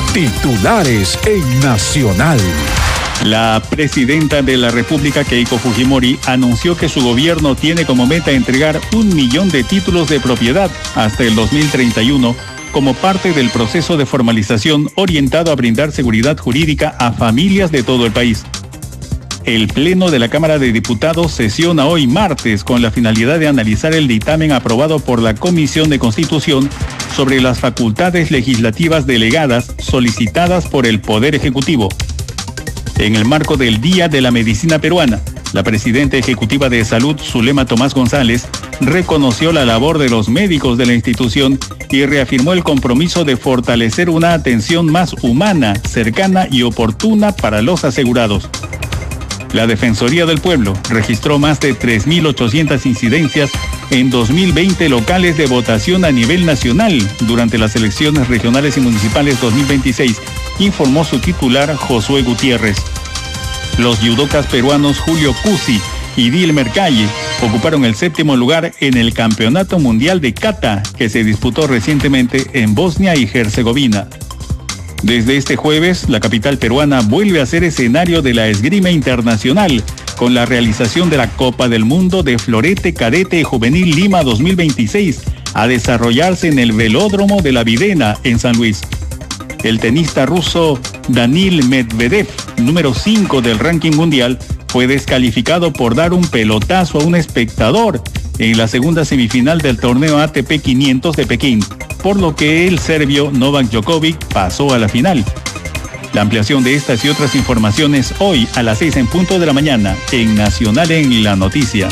Titulares en Nacional. La presidenta de la República, Keiko Fujimori, anunció que su gobierno tiene como meta entregar 1 millón de títulos de propiedad hasta el 2031 como parte del proceso de formalización orientado a brindar seguridad jurídica a familias de todo el país. El Pleno de la Cámara de Diputados sesiona hoy martes con la finalidad de analizar el dictamen aprobado por la Comisión de Constitución sobre las facultades legislativas delegadas solicitadas por el Poder Ejecutivo. En el marco del Día de la Medicina Peruana, la presidenta ejecutiva de Salud, Zulema Tomás González, reconoció la labor de los médicos de la institución y reafirmó el compromiso de fortalecer una atención más humana, cercana y oportuna para los asegurados. La Defensoría del Pueblo registró más de 3.800 incidencias en 2020 locales de votación a nivel nacional durante las elecciones regionales y municipales 2026, informó su titular Josué Gutiérrez. Los judocas peruanos Julio Cusi y Dilmer Calle ocuparon el 7º lugar en el Campeonato Mundial de Kata, que se disputó recientemente en Bosnia y Herzegovina. Desde este jueves, la capital peruana vuelve a ser escenario de la esgrima internacional, con la realización de la Copa del Mundo de Florete Cadete Juvenil Lima 2026, a desarrollarse en el Velódromo de la Videna, en San Luis. El tenista ruso Daniil Medvedev, número 5 del ranking mundial, fue descalificado por dar un pelotazo a un espectador en la segunda semifinal del torneo ATP 500 de Pekín, por lo que el serbio Novak Djokovic pasó a la final. La ampliación de estas y otras informaciones hoy a las 6 en punto de la mañana en Nacional en la Noticia.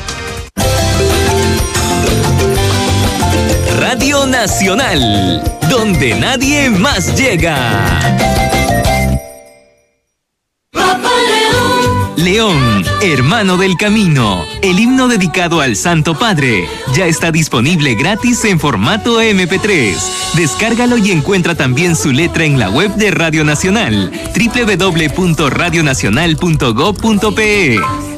Radio Nacional, donde nadie más llega. León, hermano del camino, el himno dedicado al Santo Padre, ya está disponible gratis en formato MP3. Descárgalo y encuentra también su letra en la web de Radio Nacional, www.radionacional.gov.pe.